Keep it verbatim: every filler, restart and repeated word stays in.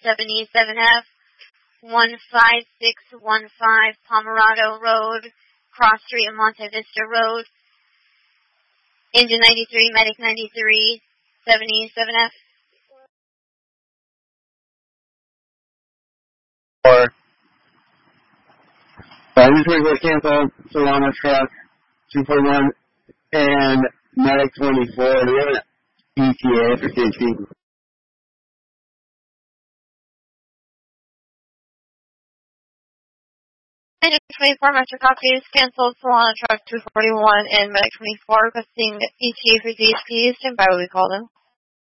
seventy-seven F, one five six one five Pomerado Road, Cross Street and Monte Vista Road. Engine ninety-three, Medic ninety-three, seventy-seven F. Or, uh, this week we're canceled, Solana Truck two forty-one, and Medic twenty-four. Do we have an E T A for C H P? Engine twenty-four, Master Copies, canceled, Solana Truck two forty-one, and Medic twenty-four, requesting E T A for C H P. Stand by, will we call them?